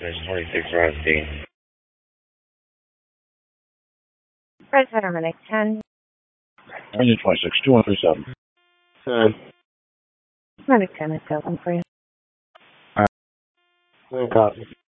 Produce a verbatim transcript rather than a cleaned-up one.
There's twenty-six Rusty. Red Fetterman, ten. Engine twenty-six, two one three seven. Ten. Medic ten is open for you. Ten copy.